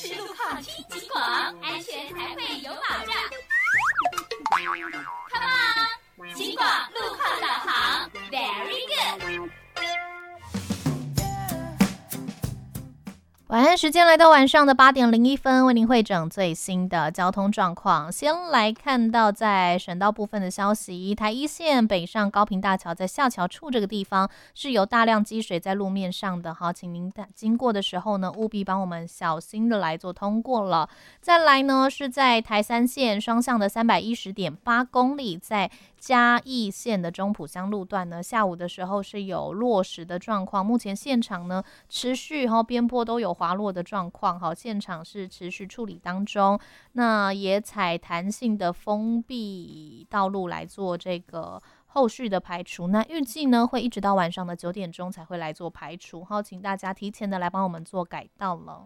实路况听警广，安全才会有保障。Come on， 警广路况导航 ，Very good。 晚安时间来到晚上的8:01，为您汇整最新的交通状况。先来看到在省道部分的消息，台一线北上高屏大桥在下桥处这个地方是有大量积水在路面上的，好，请您经过的时候呢，务必帮我们小心的来做通过了。再来呢是在台三线双向的310.8公里，在嘉义县的中埔乡路段呢，下午的时候是有落石的状况，目前现场呢持续边坡都有滑落的状况，好，现场是持续处理当中。那也采弹性的封闭道路来做这个后续的排除，那预计呢会一直到晚上的9点钟才会来做排除，好，请大家提前的来帮我们做改道了。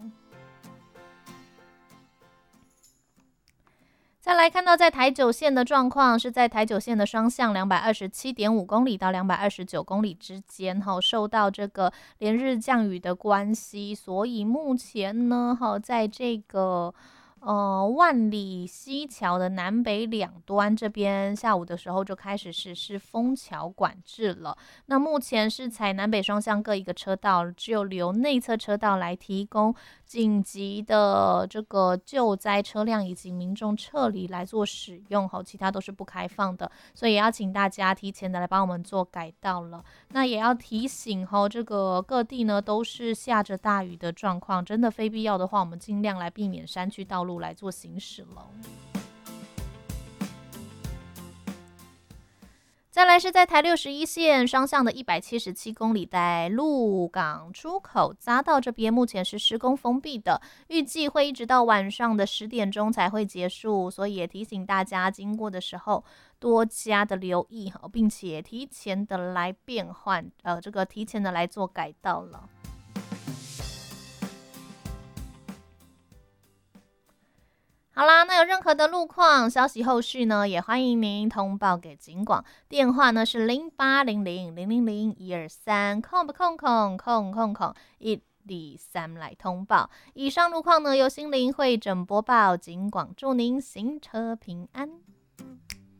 再来看到在台九线的状况，是在台九线的双向227.5公里到229公里之间，受到这个连日降雨的关系，所以目前呢，在这个万里西桥的南北两端这边，下午的时候就开始实施封桥管制了。那目前是采南北双向各一个车道，只有留内侧车道来提供紧急的这个救灾车辆以及民众撤离来做使用，其他都是不开放的，所以也要请大家提前的来帮我们做改道了。那也要提醒这个各地呢都是下着大雨的状况，真的非必要的话，我们尽量来避免山区道路来做行驶了。再来是在台61线双向的177公里，在鹿港出口匝道这边目前是施工封闭的，预计会一直到晚上的10点钟才会结束，所以也提醒大家经过的时候多加的留意，并且提前的来变换提前的来做改道了。好啦，那有任何的路况消息后续呢，也欢迎您通报给警广，电话呢是0800000123，空123来通报。以上路况呢由心灵会诊播报，警广祝您行车平安。